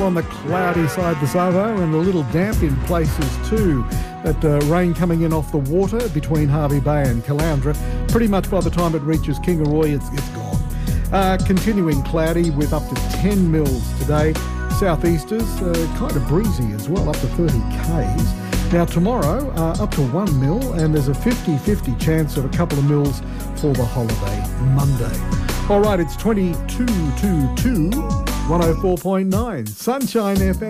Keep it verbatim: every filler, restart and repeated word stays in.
on the cloudy side this arvo and a little damp in places too. That uh, rain coming in off the water between Hervey Bay and Caloundra. Pretty much by the time it reaches Kingaroy, it's, it's gone. Uh, continuing cloudy with up to ten mils today. Southeasters, uh, kind of breezy as well, up to thirty kays. Now tomorrow, uh, up to one mil, and there's a fifty-fifty chance of a couple of mils for the holiday Monday. All right, it's twenty-two to two, one oh four point nine, Sunshine F M.